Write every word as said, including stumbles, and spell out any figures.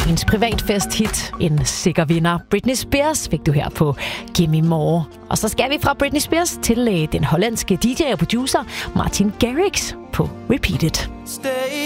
dagens privatfest-hit. En sikker vinder. Britney Spears fik du her på Gimme More. Og så skal vi fra Britney Spears til den hollandske D J og producer Martin Garrix på Repeat It.